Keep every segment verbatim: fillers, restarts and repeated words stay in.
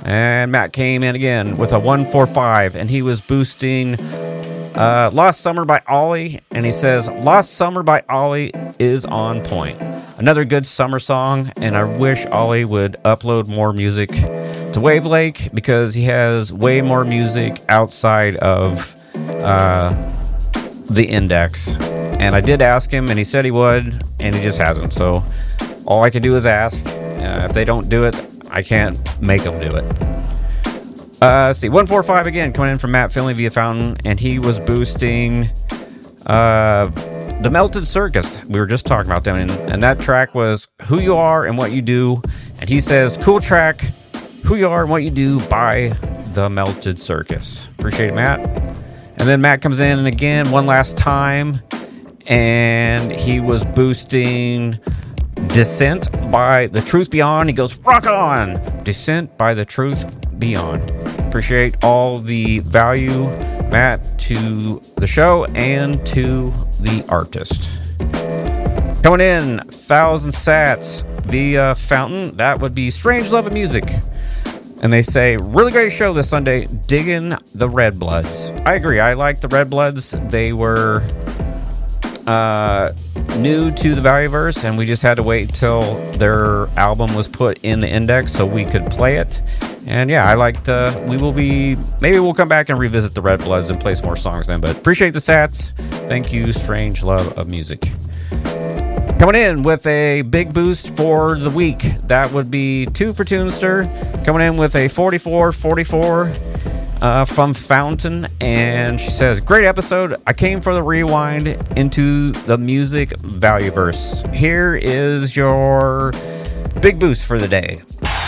And Matt came in again with a one forty-five, and he was boosting uh, Lost Summer by Ollie, and he says, Lost Summer by Ollie is on point. Another good summer song, and I wish Ollie would upload more music to Wave Lake, because he has way more music outside of uh, the index. And I did ask him, and he said he would, and he just hasn't. So all I can do is ask. Uh, if they don't do it, I can't make them do it. Uh, let's see, one forty-five again, coming in from Matt Finley via Fountain, and he was boosting uh, The Melted Circus. We were just talking about them, and, and that track was Who You Are and What You Do. And he says, cool track, Who You Are and What You Do by The Melted Circus. Appreciate it, Matt. And then Matt comes in, and again, one last time, and he was boosting Descent by The Truth Beyond. He goes, rock on! Descent by The Truth Beyond. Appreciate all the value, Matt, to the show and to the artist. Coming in, Thousand Sats via Fountain. That would be Strange Love of Music. And they say, really great show this Sunday. Digging the Red Bloods. I agree. I like the Red Bloods. They were uh, new to the Valueverse, and we just had to wait till their album was put in the index so we could play it. And yeah, I like the, we will be, maybe we'll come back and revisit the Red Bloods and play some more songs then, but appreciate the sats. Thank you, Strange Love of Music. Coming in with a big boost for the week, that would be two for Tunester. Coming in with a forty-four forty-four uh, from Fountain, and she says, great episode. I came for the rewind into the music Valueverse. Here is your big boost for the day.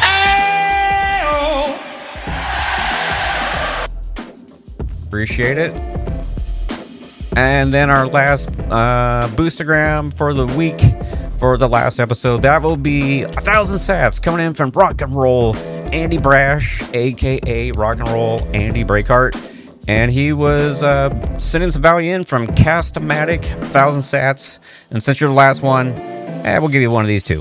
Appreciate it. And then our last uh, boostagram for the week for the last episode, that will be a thousand sats coming in from Rock and Roll Andy Brash, aka Rock and Roll Andy Breakheart, and he was uh, sending some value in from Cast-O-Matic, thousand sats. And since you're the last one, eh, we'll give you one of these too.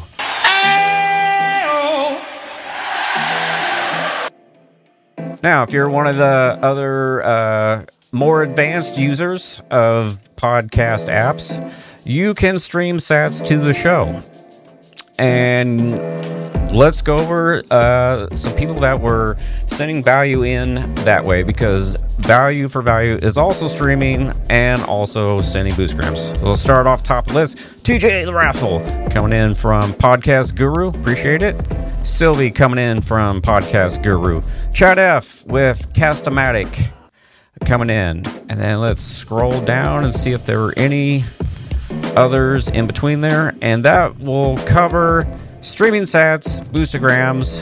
Now, if you're one of the other uh, more advanced users of podcast apps, you can stream sats to the show. And let's go over uh, some people that were sending value in that way, because Value for Value is also streaming and also sending boostgrams. So we'll start off top of the list. T J the Wrathful coming in from Podcast Guru. Appreciate it. Sylvie coming in from Podcast Guru. Chad F with Cast-O-Matic coming in. And then let's scroll down and see if there were any others in between there. And that will cover streaming sats, boostograms,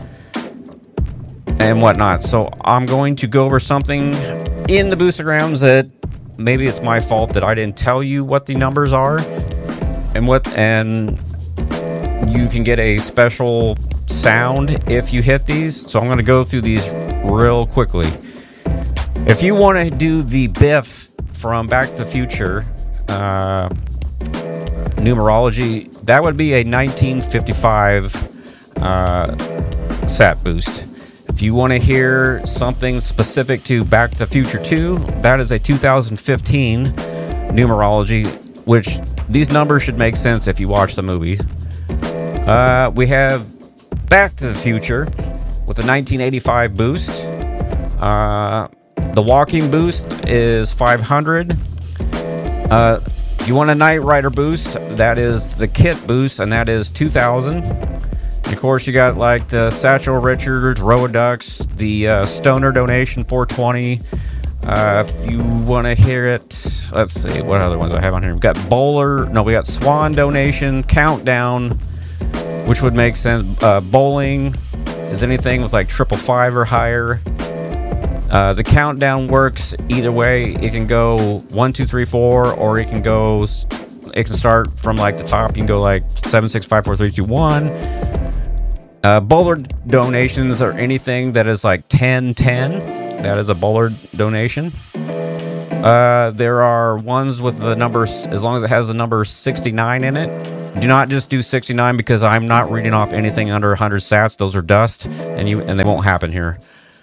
and whatnot. So I'm going to go over something in the boostograms that maybe it's my fault that I didn't tell you what the numbers are. And what and you can get a special sound if you hit these. So I'm going to go through these real quickly. If you want to do the Biff from Back to the Future uh, numerology, that would be a nineteen fifty-five uh, sat boost. If you want to hear something specific to Back to the Future two, that is a two thousand fifteen numerology, which these numbers should make sense if you watch the movie. Uh, we have Back to the Future with a nineteen eighty-five boost. Uh, the walking boost is five hundred. Uh, if you want a Knight Rider boost, that is the kit boost, and that is two thousand. And of course, you got like the Satchel Richards, Roadux, the uh, Stoner donation four twenty. Uh, if you want to hear it, let's see, what other ones I have on here? We've got Bowler, no, we got Swan donation, Countdown, which would make sense. Uh, bowling is anything with like triple five or higher. Uh, the countdown works either way. It can go one, two, three, four, or it can go. It can start from like the top. You can go like seven, six, five, four, three, two, one. Uh, bowler donations are anything that is like ten, ten. That is a bowler donation. Uh, there are ones with the numbers, as long as it has the number sixty-nine in it. Do not just do sixty-nine because I'm not reading off anything under one hundred sats. Those are dust, and you and they won't happen here.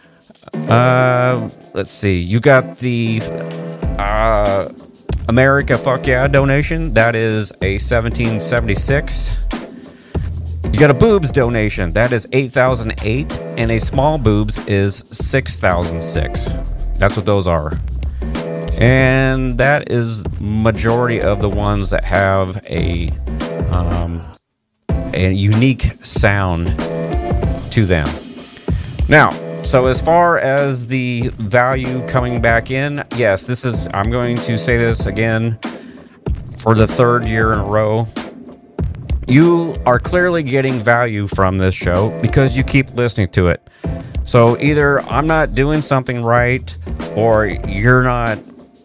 Uh, let's see. You got the uh, America Fuck Yeah donation. That is a seventeen seventy-six. You got a boobs donation. That is eight thousand eight, and a small boobs is six thousand six. That's what those are. And that is majority of the ones that have a um, a unique sound to them. Now, so as far as the value coming back in, yes, this is, I'm going to say this again for the third year in a row. You are clearly getting value from this show because you keep listening to it. So either I'm not doing something right, or you're not,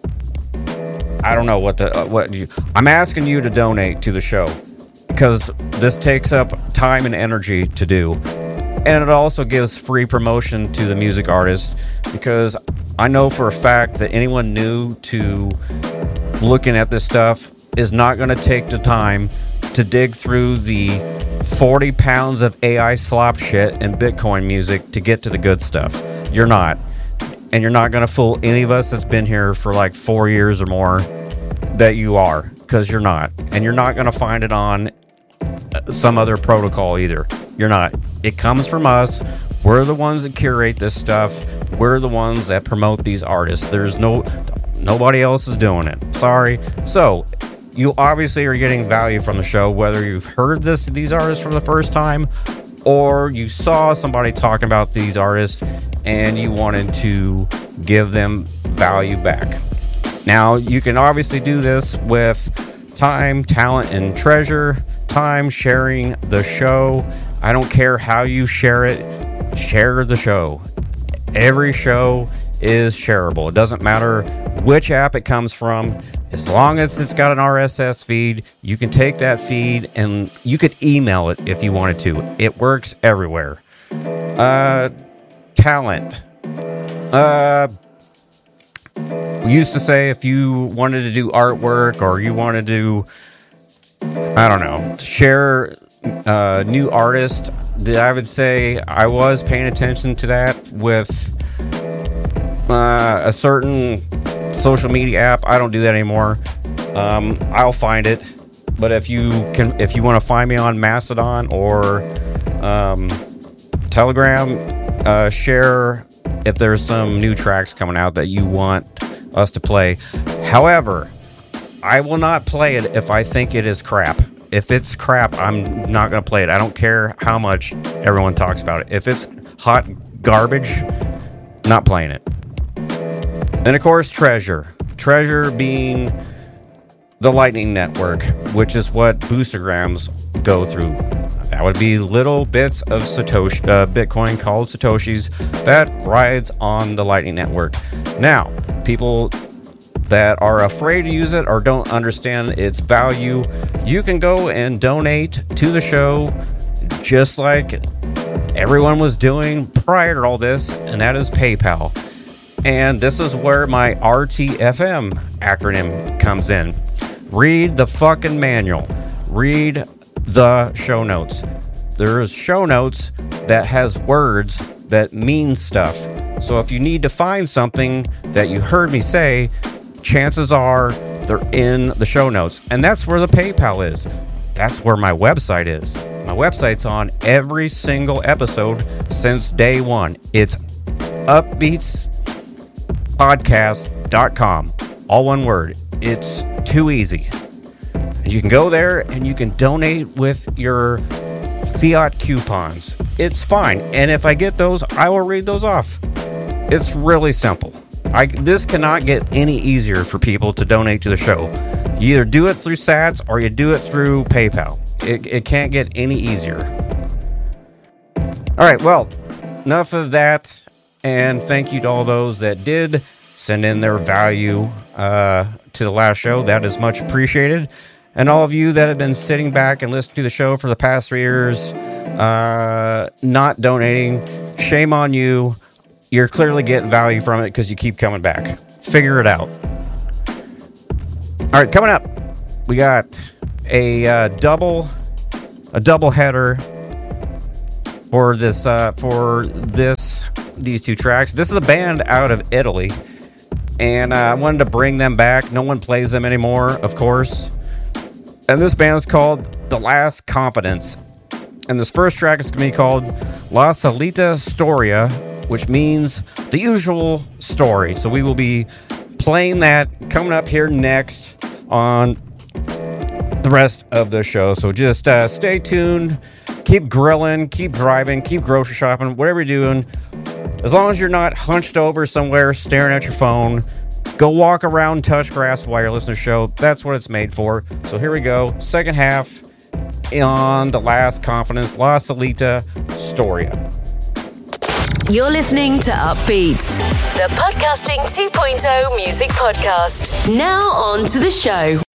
I don't know what the, uh, what you, I'm asking you to donate to the show because this takes up time and energy to do. And it also gives free promotion to the music artist because I know for a fact that anyone new to looking at this stuff is not going to take the time to dig through the forty pounds of A I slop shit and Bitcoin music to get to the good stuff. You're not. And you're not going to fool any of us that's been here for like four years or more that you are, because you're not. And you're not going to find it on some other protocol either. You're not. It comes from us. We're the ones that curate this stuff. We're the ones that promote these artists. There's no, nobody else is doing it. Sorry. So, you obviously are getting value from the show, whether you've heard this these artists for the first time or you saw somebody talking about these artists and you wanted to give them value back. Now, you can obviously do this with time, talent, and treasure. Time sharing the show. I don't care how you share it. Share the show. Every show is shareable. It doesn't matter which app it comes from. As long as it's got an R S S feed, you can take that feed and you could email it if you wanted to. It works everywhere. Uh, talent. Uh, we used to say if you wanted to do artwork or you wanted to, I don't know, share uh, new artists, I would say I was paying attention to that with uh, a certain social media app. I don't do that anymore. Um, I'll find it, but if you can, if you want to find me on Mastodon or um, Telegram, uh, share if there's some new tracks coming out that you want us to play. However, I will not play it if I think it is crap. If it's crap, I'm not going to play it. I don't care how much everyone talks about it. If it's hot garbage, not playing it. And of course, treasure. Treasure being the Lightning Network, which is what boostergrams go through. That would be little bits of Satoshi, uh, Bitcoin called Satoshis that rides on the Lightning Network. Now, people that are afraid to use it or don't understand its value, you can go and donate to the show just like everyone was doing prior to all this, and that is PayPal. And this is where my R T F M acronym comes in. Read the fucking manual. Read the show notes. There's show notes that has words that mean stuff. So if you need to find something that you heard me say, chances are they're in the show notes. And that's where the PayPal is. That's where my website is. My website's on every single episode since day one. It's upbeats podcast dot com. All one word. It's too easy. You can go there and you can donate with your fiat coupons. It's fine. And if I get those, I will read those off. It's really simple. I, this cannot get any easier for people to donate to the show. You either do it through Sats or you do it through PayPal. It, it can't get any easier. All right, well, enough of that. And thank you to all those that did send in their value uh, to the last show. That is much appreciated. And all of you that have been sitting back and listening to the show for the past three years, uh, not donating, shame on you. You're clearly getting value from it because you keep coming back. Figure it out. All right, coming up, we got a uh, double a double header for this uh, for this these two tracks. This is a band out of Italy, and uh, I wanted to bring them back. No one plays them anymore, of course. And this band is called The Last Confidence. And this first track is going to be called La Solita Storia, which means the usual story. So we will be playing that coming up here next on the rest of the show. So just uh, stay tuned, keep grilling, keep driving, keep grocery shopping, whatever you're doing. As long as you're not hunched over somewhere staring at your phone, go walk around, touch grass while you're listening to the show. That's what it's made for. So here we go. Second half on The Last Confidence, La Solita Storia. You're listening to Upbeats, the Podcasting two point oh music podcast. Now on to the show.